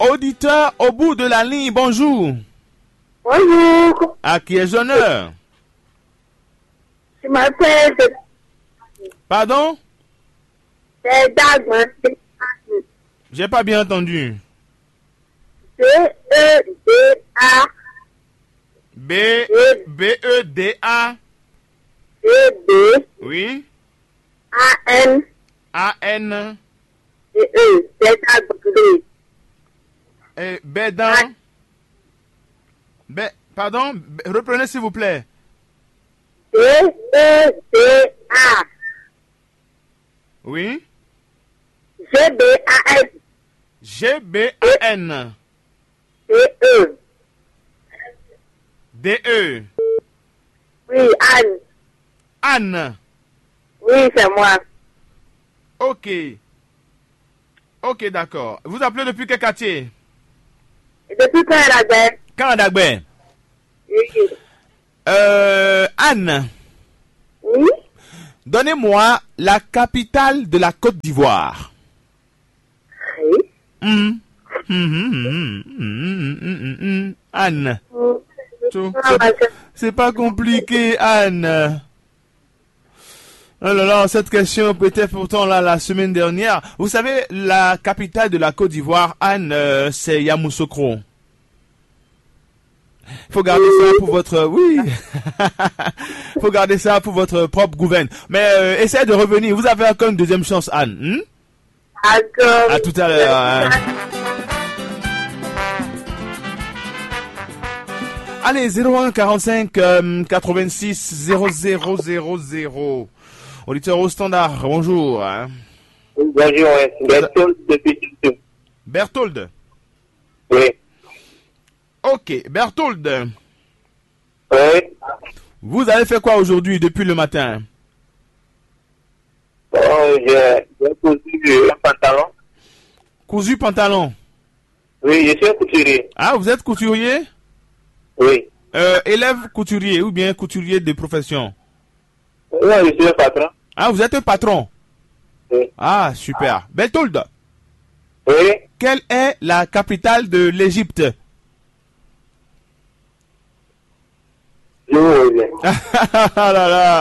Auditeur au bout de la ligne, bonjour. Bonjour. À qui ai-je l'honneur? Je m'appelle Pardon? Dagmar. J'ai pas bien entendu. B-E-D-A. B-E-D-A. B-B. Oui. A-N. A-N. E. Dagmar. Et Bédan. Pardon? Reprenez s'il vous plaît. B-E-D-A. Oui. G-B-A-N. G-B-A-N. D-E. D-E. Oui, Anne. Anne. Oui, c'est moi. Ok. Ok, d'accord. Vous appelez depuis quel quartier? Et depuis quand elle a bien? Canadagbe. Oui. Anne, Oui. donnez-moi la capitale de la Côte d'Ivoire. Oui. Anne. C'est pas compliqué, Anne. Oh là là, cette question était pourtant là la semaine dernière. Vous savez, la capitale de la Côte d'Ivoire, Anne, c'est Yamoussoukro. Faut garder ça pour votre... Oui. Faut garder ça pour votre propre gouverne. Mais essayez de revenir. Vous avez encore une deuxième chance, Anne. D'accord. À tout à l'heure. Hein. Allez, 01 45 86 0000. Auditeur au standard, bonjour. Hein. Bonjour, Berthold depuis Tiltou. Berthold. Oui. Ok, Berthold. Oui. Vous avez fait quoi aujourd'hui depuis le matin? Oh, j'ai cousu un pantalon. Cousu pantalon. Oui, je suis un couturier. Ah, vous êtes couturier? Oui. Élève couturier ou bien couturier de profession? Non, je suis un patron. Ah, vous êtes un patron? Oui. Ah, super. Berthold, Oui. quelle est la capitale de l'Égypte? Je vous reviens. Ah là là.